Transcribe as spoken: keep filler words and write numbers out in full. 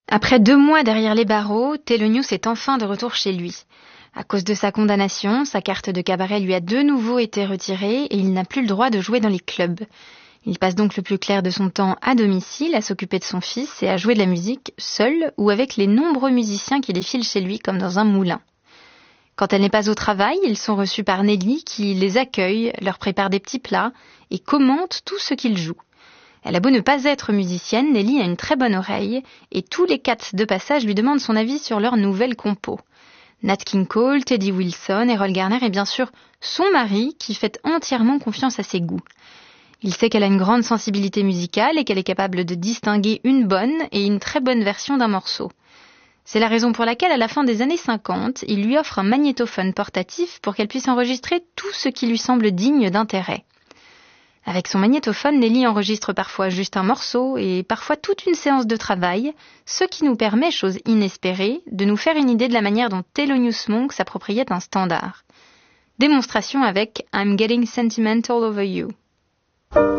Après deux mois derrière les barreaux, Thelonious est enfin de retour chez lui. À cause de sa condamnation, sa carte de cabaret lui a de nouveau été retirée et il n'a plus le droit de jouer dans les clubs. Il passe donc le plus clair de son temps à domicile, à s'occuper de son fils et à jouer de la musique seul ou avec les nombreux musiciens qui défilent chez lui comme dans un moulin. Quand elle n'est pas au travail, ils sont reçus par Nelly qui les accueille, leur prépare des petits plats et commente tout ce qu'ils jouent. Elle a beau ne pas être musicienne, Nelly a une très bonne oreille et tous les cats de passage lui demandent son avis sur leur nouvelle compo. Nat King Cole, Teddy Wilson, Errol Garner et bien sûr son mari qui fait entièrement confiance à ses goûts. Il sait qu'elle a une grande sensibilité musicale et qu'elle est capable de distinguer une bonne et une très bonne version d'un morceau. C'est la raison pour laquelle, à la fin des années cinquante, il lui offre un magnétophone portatif pour qu'elle puisse enregistrer tout ce qui lui semble digne d'intérêt. Avec son magnétophone, Nelly enregistre parfois juste un morceau et parfois toute une séance de travail, ce qui nous permet, chose inespérée, de nous faire une idée de la manière dont Thelonious Monk s'appropriait un standard. Démonstration avec I'm Getting Sentimental Over You.